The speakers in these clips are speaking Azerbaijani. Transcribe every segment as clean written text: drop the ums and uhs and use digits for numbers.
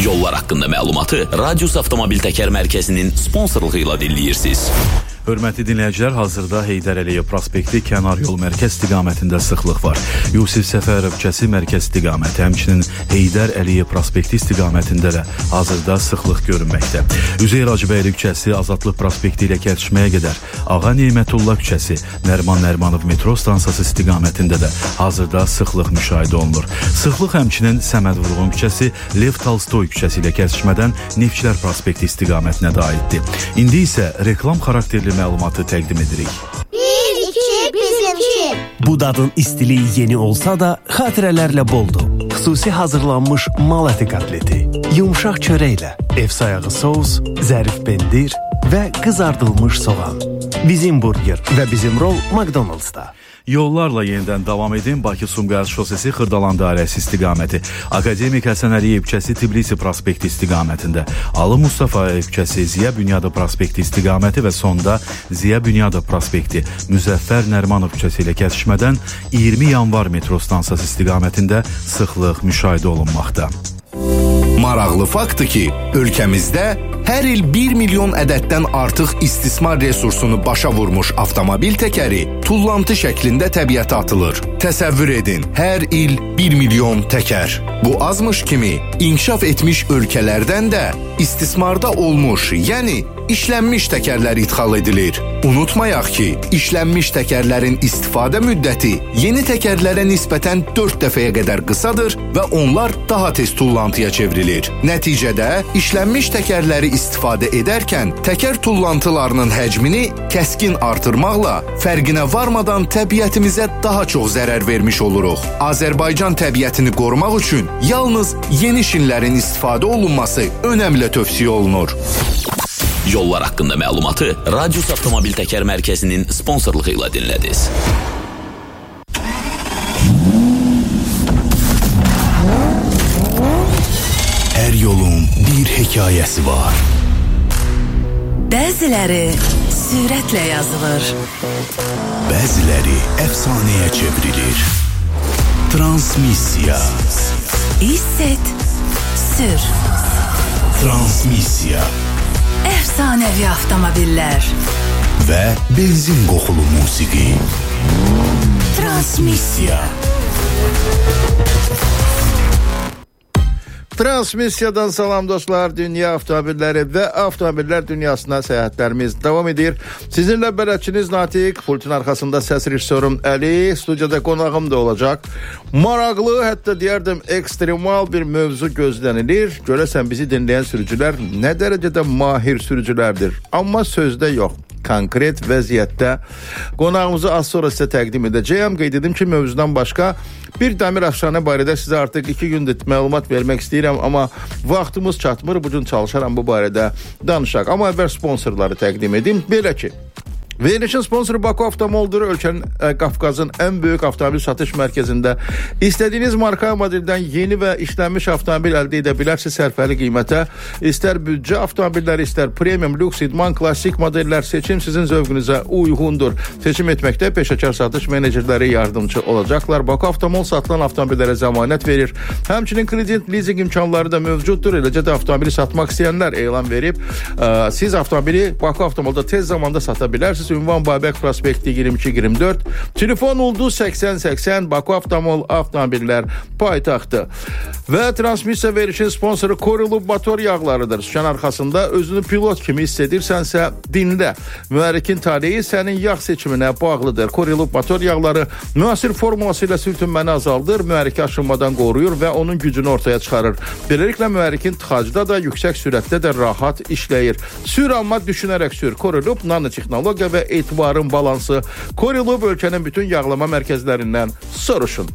Yollar haqqında məlumatı Radius Avtomobil Təkər Mərkəzinin sponsorluğu ilə dinləyirsiniz. Hörmətli dinləyicilər, hazırda Heydər Əliyev prospekti kənar yol mərkəz istiqamətində sıxlıq var. Yusif Səfərov küçəsi mərkəz istiqaməti, həmçinin Heydər Əliyev prospekti istiqamətində də hazırda sıxlıq görünməkdə. Üzeyir Hacıbəyli küçəsi Azadlıq prospekti ilə kəsişməyə qədər Ağa Neymətullah küçəsi Nəriman Nərimanov metro stansiyası istiqamətində də hazırda sıxlıq müşahidə olunur. Sıxlıq həmçinin Səməd Vurğun küçəsi Lev Tolstoy küçəsi ilə kəsişmədən Neftçilər prospekti istiqamətinə də aiddir. İndi isə reklam xarakterli məlumatı təqdim edirik. 1-2 bizimki. Bu dadın istiliyi yeni olsa da xatirələrlə boldur. Xüsusi hazırlanmış mal əti kotleti, yumşaq çörəklə, ev sayağı sos, zərif pendir və qızardılmış soğan. Bizim burger və bizim rol McDonald's-da. Yollarla yenidən davam edin. Bakı-Sumqayıt şosesi Xırdalan dairəsi istiqaməti, Akademik Həsən Əliyev küçəsi Tbilisi prospekti istiqamətində, Ali Mustafayev küçəsi Ziya Bünyadov prospekti istiqaməti və sonda Ziya Bünyadov prospekti Müzəffər Nərimanov küçəsi ilə kəsişmədən 20 yanvar metro stansiyası istiqamətində sıxlıq müşahidə olunmaqda. Maraqlı faktdır ki, ölkəmizdə hər il 1 milyon ədəddən artıq istismar resursunu başa vurmuş avtomobil təkəri tullantı şəklində təbiətə atılır. Təsəvvür edin, hər il 1 milyon təkər. Bu azmış kimi, inkişaf etmiş ölkələrdən də istismarda olmuş, yəni işlənmiş təkərlər ixal edilir. Unutmayaq ki, işlənmiş təkərlərin istifadə müddəti yeni təkərlərə nisbətən 4 dəfəyə qədər qısadır və onlar daha tez tullantıya çevrilir. Nəticədə işlənmiş təkərləri istifadə edərkən təkər tullantılarının həcmini kəskin artırmaqla fərqinə varmadan təbiətimizə daha çox zərər vermiş oluruq. Azərbaycan təbiətini qorumaq üçün yalnız yeni şinlərin istifadə olunması önəmli tövsiyə olunur. Yollar haqqında məlumatı Radius Avtomobil Təkər Mərkəzinin sponsorluğu ilə dinlədiniz. Hər yolun bir hekayəsi var. Bəziləri sürətlə yazılır. Bəziləri əfsanəyə çevrilir. Transmissiya. Hiss et, sür. Transmissiya. Əfsanəvi avtomobillər. Və benzin qoxulu musiqi. Transmissiya. Transmissiyadan salam dostlar, dünya avtomobilləri və avtomobillər dünyasına səyahətlərimiz davam edir. Sizinlə bələdçiniz Natiq, pultun arxasında səs rejissorum Əli, studiyada qonağım da olacaq. Maraqlı, hətta deyərdim ekstremal bir mövzu gözlənilir. Görəsən bizi dinləyən sürücülər nə dərəcədə mahir sürücülərdir, amma sözdə yox. Konkret vəziyyətdə qonağımızı az sonra sizə təqdim edəcəyəm. Qeyd edim ki, mövzudan başqa bir dəmir əfsanə barədə sizə artıq 2 gündür məlumat vermək istəyirəm, amma vaxtımız çatmır. Bugün çalışaram bu barədə danışaq. Amma əvvəl sponsorları təqdim edim. Belə ki, verilişin sponsoru Baku Avtomoldur. Ölkənin Qafqazın ən böyük avtomobil satış mərkəzində istədiyiniz marka modeldən yeni və işlənmiş avtomobil əldə edə bilərsiniz sərfəli qiymətə. İstər büdcə avtomobilləri, istər premium, lüks, idman, klassik modellər, seçim sizin zövqünüzə uyğundur. Seçim etməkdə peşəkar satış menecerləri yardımcı olacaqlar. Baku Avtomol satılan avtomobillərə zəmanət verir. Həmçinin kredit, leasing imkanları da mövcuddur. Eləcə də avtomobili satmaq istəyənlər elan verib. Siz avtomobili Baku Avtomolda tez zamanda sata bilərsiniz. Ünvan Babək prospekti 22-24. Telefon oldu 80-80. Baku Avtomol avtomobillər paytaxtı. Və transmissiya verişin sponsoru Korilub motor yağlarıdır. Sükan arxasında özünü pilot kimi hiss edirsənsə dinlə. Mühərrikin taleyi sənin yağ seçiminə bağlıdır. Korilub motor yağları müasir formulası ilə sürtünməni azaldır, mühərriki aşınmadan qoruyur və onun gücünü ortaya çıxarır. Beləliklə mühərrikin tıxacda da, yüksək sürətdə də rahat işləyir. Sür amma düşünərək sür. Korilub nanotexnologiya və etibarın balansı. Korilub ölkənin bütün yağlama mərkəzlərindən soruşun.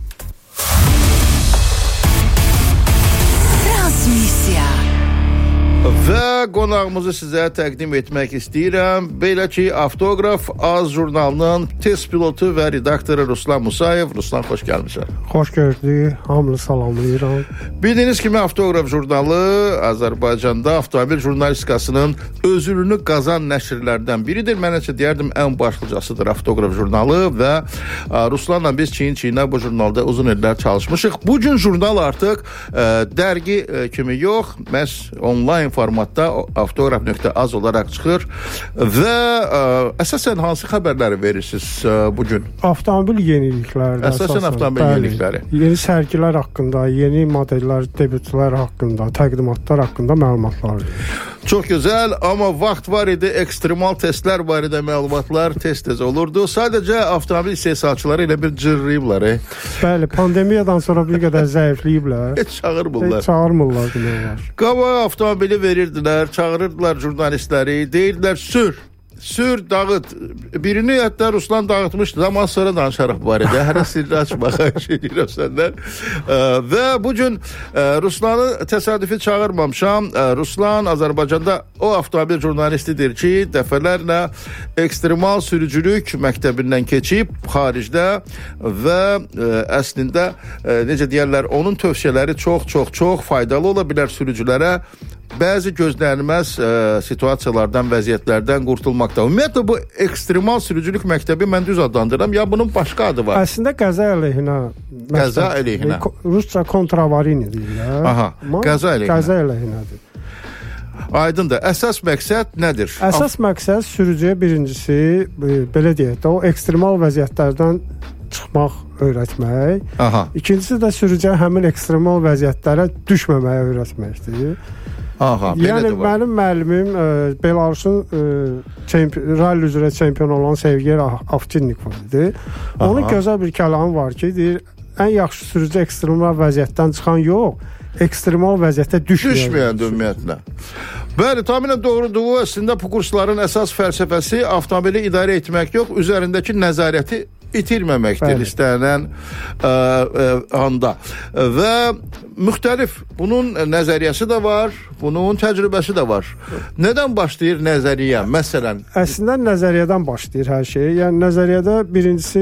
Və qonağımızı sizə təqdim etmək istəyirəm. Belə ki, Avtoqraf Az jurnalının test pilotu və redaktoru Ruslan Musayev. Ruslan, xoş gəlmişsən. Xoş gördük. Hamını salamlayıram. Bildiyiniz kimi Avtoqraf jurnalı Azərbaycanda avtomobil jurnalistikasının özünü qazan nəşrlərdən biridir. Mənəcə deyərdim, ən başlıcasıdır Avtoqraf jurnalı və Ruslanla biz çiyin-çiyinə bu jurnalda uzun illər çalışmışıq. Bu gün jurnal artıq dərgi kimi yox, məhz onlayn formatda avtoqraf.az olaraq çıxır və əsasən hansı xəbərləri verirsiniz bugün? Avtomobil yenilikləri. Əsasən avtomobil yenilikləri. Yeni sərgilər haqqında, yeni modellər, debütlər haqqında, təqdimatlar haqqında məlumatlar verir. Çox gözəl, amma vaxt var idi, ekstremal testlər var idi, məlumatlar tez-tez olurdu. Sadəcə avtomobil istehsalçıları elə bir cırrıyıblar. Bəli, pandemiyadan sonra bir qədər zəifləyiblər. Heç çağırmırlar. Heç çağırmırlar demək. Qabaq avtomobili verirdilər, çağırırdılar jurnalistləri, deyirdilər sür, dağıt. Birini hətta Ruslan dağıtmışdı, amma sonra danışarıq barədə. Hələ sirri açmaq edirəm səndən. Və bugün Ruslanı təsadüfi çağırmamışam. Ruslan Azərbaycanda o avtomobil jurnalistidir ki, dəfələrlə ekstremal sürücülük məktəbindən keçib xaricdə və əslində necə deyərlər, onun tövsiyələri çox faydalı ola bilər sürücülərə. Bəzi gözlənilməz situasiyalardan, vəziyyətlərdən qurtulmaqda. Ümumiyyətlə bu ekstremal sürücülük məktəbi mən düz adlandırıram, ya bunun başqa adı var? Əslində qəza əleyhinə. Qəza əleyhinə. Rusca kontravarini deyirlər. Aha, qəza əleyhinə. Qəza əleyhinədir. Aydındır. Əsas məqsəd nədir? Əsas məqsəd sürücüyə birincisi, belə deyək də, o ekstremal vəziyyətlərdən çıxmaq öyrətmək. Aha. İkincisi də sürücüyə həmin ekstremal vəziyyətlərə düşməməyə öyrətməkdir. Aha, yəni mənim müəllimim Belarusun ralli üzrə çempion olan Sevgey Avchennikov idi. Onun gözəl bir kəlamı var ki, deyir, ən yaxşı sürücü ekstremal vəziyyətdən çıxan yox, ekstremal vəziyyətə düşməyəndir ümumiyyətlə. Bəli, tamamilə doğrudur. Əslində bu kursların əsas fəlsəfəsi avtomobili idarə etmək yox, üzərindəki nəzarəti itirməməkdir istənilən anda. Və müxtəlif bunun nəzəriyyəsi də var, bunun təcrübəsi də var. Nədən başlayır nəzəriyyə? Məsələn, əslində nəzəriyyədən başlayır hər şey. Yəni nəzəriyyədə birincisi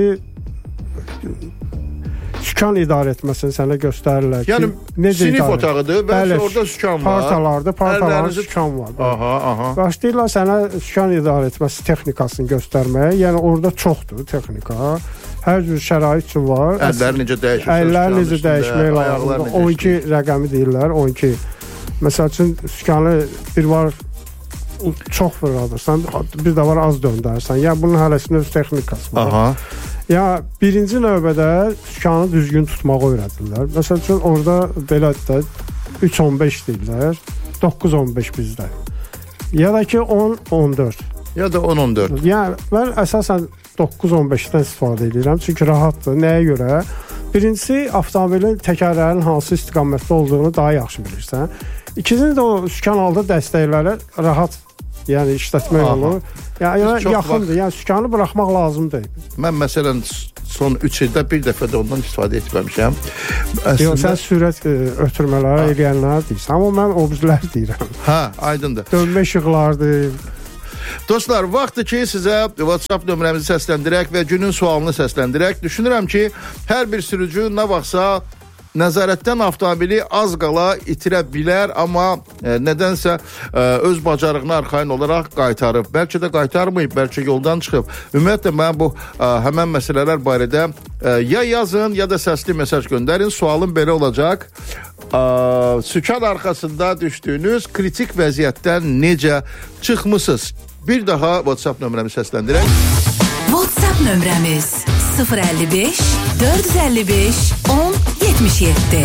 sükan idarə etməsini sənə göstərirlər ki, yəni sinif otağıdır və orada sükan var. Partalarda sükan var. Aha. Başlayırlar sənə sükan idarə etməsi texnikasını göstərməyə. Yəni orada çoxdur texnika. Hər cür şərait üçün var. Əlləri necə dəyişir? Əlləri necə dəyişmək lazımdır. 12 rəqəmi deyirlər, 12. Məsəl üçün sükanı bir var çox fırladırsan, bir də var az döndərsən. Yəni bunun hərəsində öz texnikası var. Aha. Ya birinci növbədə sükanı düzgün tutmağı öyrədirlər. Məsəl üçün orada belə də 3-15 deyirlər, 9-15 bizdə. Ya da ki 10-14. Ya da 10-14. Yəni mən əsasən 9-15-dən istifadə edirəm, çünki rahatdır. Nəyə görə? Birincisi, avtomobilin təkərlərinin hansı istiqamətdə olduğunu daha yaxşı bilirsən. İkincisi də o sükan aldı dəstəkləri rahat, yəni işlətmək olur. Yəni yaxındır. Yəni sükanı buraxmaq lazımdır. Mən məsələn son 3 ildə bir dəfə də ondan istifadə etməmişəm. Yox, sən sürət ötürmələri eləyənlər deyirsən, amma mən obzlər deyirəm. Hə, aydındır. Dönmə işıqlardır. Dostlar, vaxtdır ki, sizə WhatsApp nömrəmizi səsləndirək və günün sualını səsləndirək. Düşünürəm ki, hər bir sürücü nə vaxtsa nəzarətdən avtomobili az qala itirə bilər, amma nədənsə öz bacarığını arxayın olaraq qaytarıb. Bəlkə də qaytarmayıb, bəlkə yoldan çıxıb. Ümumiyyətlə, mən bu həmən məsələlər barədə ya yazın, ya da səsli mesaj göndərin. Sualım belə olacaq. Sükan arxasında düşdüyünüz kritik vəziyyətdən necə çıxmısınız? Bir daha WhatsApp nömrəmi səsləndirək. WhatsApp nömrəmiz 055 455 1077.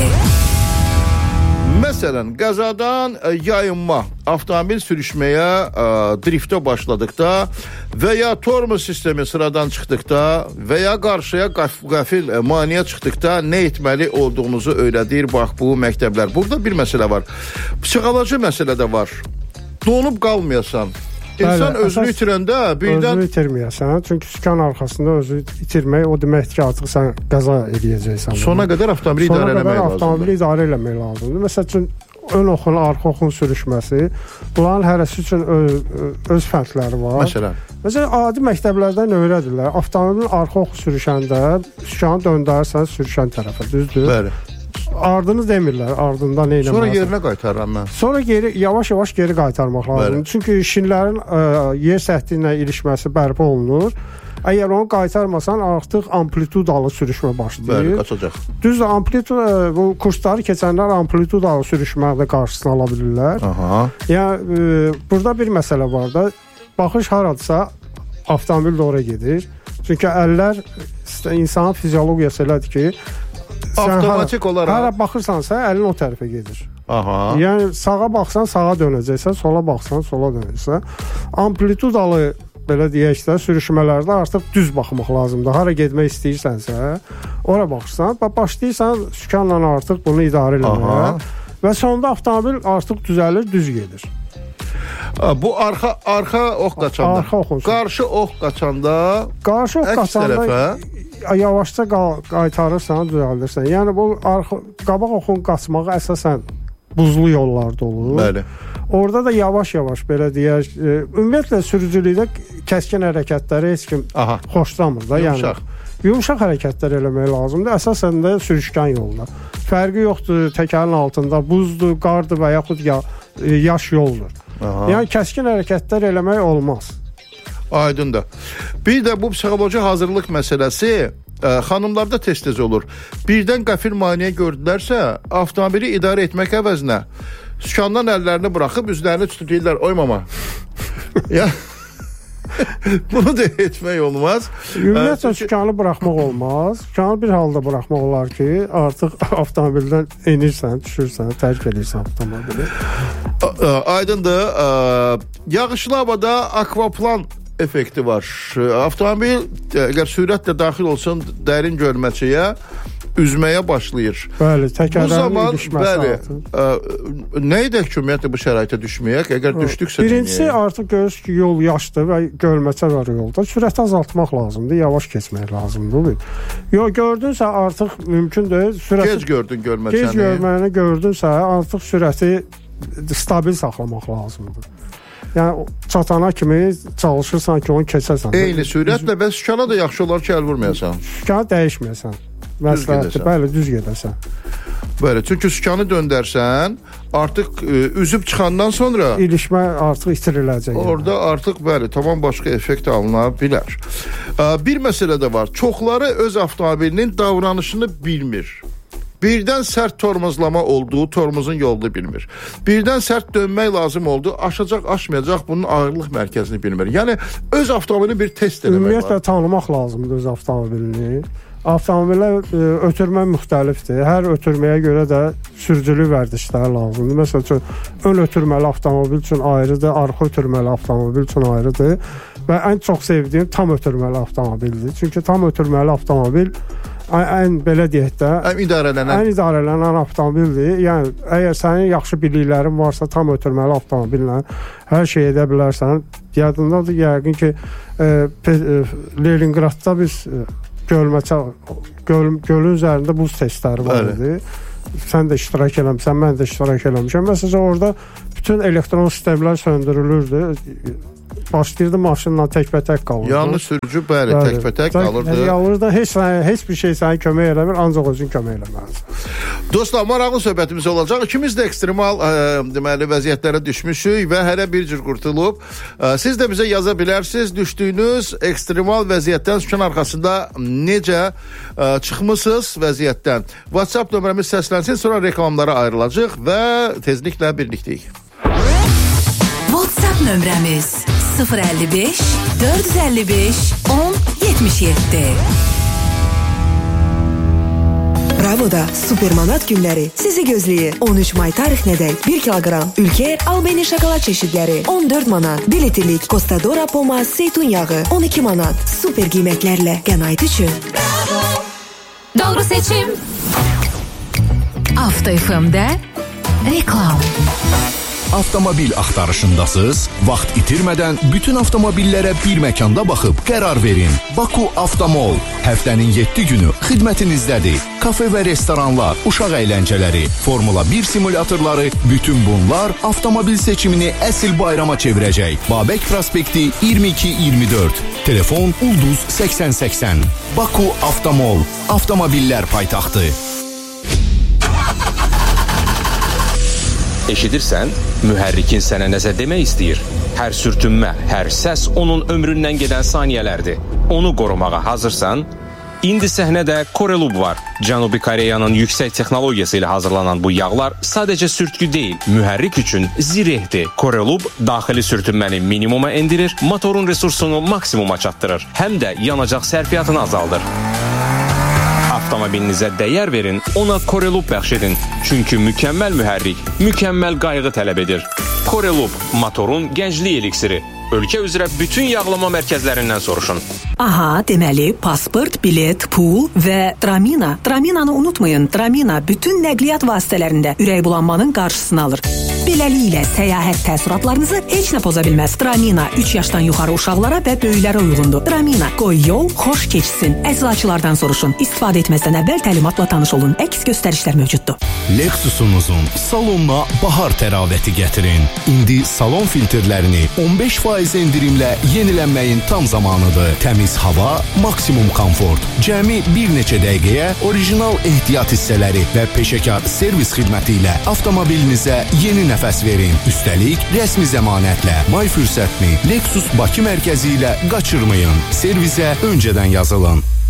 Məsələn, qəzadan yayınma, avtomobil sürüşməyə driftə başladıqda və ya tormoz sistemi sıradan çıxdıqda və ya qarşıya qəfil maneə çıxdıqda nə etməli olduğunuzu öyrədir. Bax, bu məktəblər. Burada bir məsələ var. Psixoloji məsələ də var. Donub qalmayasan. İnsan özünü itirəndə birdən... Özünü itirməyəsən. Çünki sükan arxasında özünü itirmək o deməkdir ki, artıq sən qəza edəcəksən. Sona qədər avtomobili idarə eləmək lazımdır. Avtomobili idarə eləmək lazımdır. Məsəl üçün ön oxun, arxa oxun sürüşməsi. Bunların hərəsi üçün öz fərqləri var. Məsələn, adi məktəblərdən öyrədirlər. Avtomobilin arxa oxu sürüşəndə sükanı döndərsən sürüşən tərəfə, düzdür? Bəli. Ardını demirlər, ardından nə eləməlisən. Sonra yerinə qaytarıram mən. Sonra yavaş-yavaş geri qaytarmaq lazımdır. Bəli. Çünki şinlərin yer səthi ilə ilişməsi bərpa olunur. Əgər onu qaytarmasan artıq amplitudalı sürüşmə başlayır. Bəli, qaçacaq. Düzdür, bu kursları keçənlər amplitudalı sürüşmədə qarşısını ala bilirlər. Aha. Yəni burada bir məsələ var da, baxış haradısa avtomobil də oraya gedir. Çünki əllər insanın fiziologiyası elədir ki, avtomatik olaraq hara baxırsansa əlin o tərəfə gedir. Aha. Yəni sağa baxsan sağa dönəcəksən, sola baxsan sola dönəcəksən. Amplitudalı belə deyək də sürüşmələrdə artıq düz baxmaq lazımdır. Hara getmək istəyirsənsə, ora baxırsan, başlayırsan sükanla artıq bunu idarə etməyə və sonda avtomobil artıq düzəlir, düz gedir. Bu arxa ox qaçanda, qarşı ox qaçanda, yavaşca qaytarırsan, düzəldirsən. Yəni bu qabaq oxun qaçmağı əsasən buzlu yollarda olur. Bəli. Orada da yavaş-yavaş belə deyək, ümumiyyətlə sürücülükdə kəskin hərəkətləri heç kim xoşlamır da, yəni yumşaq hərəkətlər eləmək lazımdır. Əsasən də sürüşkən yolda. Fərqi yoxdur, təkərin altında buzdur, qardır və yaxud yaş yoldur. Yəni kəskin hərəkətlər eləmək olmaz. Aydındır. Bir də bu psixoloji hazırlıq məsələsi xanımlarda tez-tez olur. Birdən qəfil maneə gördülərsə, avtomobili idarə etmək əvəzinə sükandan əllərini buraxıb üzlərini tutulurlar. Oy mama. Ya bunu da etmək olmaz. Ümumiyyətlə sükanı buraxmaq olmaz. Sükanı bir halda buraxmaq olar ki, artıq avtomobildən enirsən, düşürsən, tərk edirsən avtomobili. Aydındır. Yağışlı havada akvaplan effekti var. Avtomobil əgər sürətlə daxil olsun dərin gölməçəyə üzməyə başlayır. Bəli, təkərlərin ilişməsi artıq. Nə edək ki, ümumiyyətlə bu şəraitə düşməyək? Əgər düşdüksə... Birincisi, artıq görürsünüz ki, yol yaşdır və gölməçə var yolda. Sürəti azaltmaq lazımdır, yavaş keçmək lazımdır. Gördünsə, artıq mümkündür. Gec gördün gölməçəni. Gec görməyini gördünsə, artıq sürəti stabil saxlamaq lazımdır. Yəni çatana kimi çalışırsan ki, onu keçəsən. Eyni sürətlə və sükana da yaxşı olar ki, əl vurmayasan. Sükana dəyişməyəsən. Məsləhətdir, bəli, düz gedəsən. Bəli, çünki sükanı döndərsən, artıq üzüb çıxandan sonra ilişmə artıq itiriləcək. Orada artıq bəli, tamam başqa effekt alına bilər. Bir məsələ də var. Çoxları öz avtomobilinin davranışını bilmir. Birdən sərt tormozlama olduğu, tormozun yolunu bilmir. Birdən sərt dönmək lazım oldu, aşacaq, aşmayacaq, bunun ağırlıq mərkəzini bilmir. Yəni, öz avtomobilini bir test eləmək var. Ümumiyyətlə, tanımaq lazımdır öz avtomobilini. Avtomobilə ötürmə müxtəlifdir. Hər ötürməyə görə də sürücülük vərdişləri lazımdır. Məsəl üçün, ön ötürməli avtomobil üçün ayrıdır, arxa ötürməli avtomobil üçün ayrıdır və ən çox sevdiyim tam ötürməli avtomobildir. Çünki tam ötürməli avtomobil ən belə deyək də ən idarələnən avtomobildir. Yəni əgər sənin yaxşı biliklərin varsa tam ötürməli avtomobillə hər şey edə bilərsən. Yadındadır yəqin ki Leningradda biz gölün üzərində buz testləri var idi. Sən də iştirak eləmişsən, mən də iştirak eləmişəm. Məsələn orada bütün elektron sistemlər söndürülürdü. Başlayırdı maşınla təkbətək qalırdı. Yalnız sürücü bəli, təkbətək qalırdı. Yalnız heç bir şey sənə kömək eləmir, ancaq özün kömək eləməlisən. Dostlar, maraqlı söhbətimiz olacaq. İkimiz də ekstremal deməli vəziyyətlərə düşmüşük və hərə bir cür qurtulub. Siz də bizə yaza bilərsiniz. Düşdüyünüz ekstremal vəziyyətdən sükan arxasında necə çıxmısınız vəziyyətdən? WhatsApp nömrəmiz səslənsin, sonra reklamlara ayrılacaq və tezliklə birlikdəyik. WhatsApp nömrəmiz 055 455 1077. Bravo'da Supermanat günləri sizi gözləyir. 13 may tarixinədək 1 kiloqram Ülker Albeni şokolad çeşidləri 14 manat. 1 litrlik Costa Dora Poma zeytun yağı 12 manat. Super qiymətlərlə qənaət üçün. Bravo. Doğru seçim. Avto FM'də reklam. Avtomobil axtarışındasınız? Vaxt itirmədən bütün avtomobillərə bir məkanda baxıb qərar verin. Baku Avtomall həftənin 7 günü xidmətinizdədir. Kafe və restoranlar, uşaq əyləncələri, Formula 1 simulyatorları, bütün bunlar avtomobil seçimini əsl bayrama çevirəcək. Babək prospekti 2224. Telefon Ulduz 8080. Baku Avtomall. Avtomobillər paytaxtı. Eşidirsən, mühərrikin sənə nəsə demək istəyir. Hər sürtünmə, hər səs onun ömründən gedən saniyələrdir. Onu qorumağa hazırsan? İndi səhnədə Corelub var. Cənubi Koreyanın yüksək texnologiyası ilə hazırlanan bu yağlar sadəcə sürtkü deyil, mühərrik üçün zirehdir. Corelub daxili sürtünməni minimuma endirir, motorun resursunu maksimuma çatdırır, həm də yanacaq sərfiyyatını azaldır. Avtomobilinizə dəyər verin, ona Corelub bəxş edin. Çünki mükəmməl mühərrik, mükəmməl qayğı tələb edir. Corelub, motorun gənclik eliksiri. Ölkə üzrə bütün yağlama mərkəzlərindən soruşun. Aha, deməli, pasport, bilet, pul və Dramina. Draminanı unutmayın. Dramina bütün nəqliyyat vasitələrində ürək bulanmanın qarşısını alır. Beləliklə, səyahət təəssüratlarınızı heç nə poza bilməz. Dramina 3 yaşdan yuxarı uşaqlara və böyüklərə uyğundur. Dramina, qoy yol xoş keçsin. Əczaçılardan soruşun. İstifadə etməzdən əvvəl təlimatla tanış olun. Əks göstərişlər mövcuddur. Lexusunuzun salonuna bahar təravəti gətirin. İndi salon filtrlərini 15% endirimlə yenilənməyin tam zamanıdır. Təmiz hava, maksimum komfort. Cəmi bir neçə dəqiqəyə orijinal ehtiyat hissələri və peşəkar servis xidməti ilə avtomobilinizə yeni nəfəs verin. Üstəlik, rəsmi zəmanətlə may fürsətini Lexus Bakı mərkəzi ilə qaçırmayın. Servisə öncədən yazılın.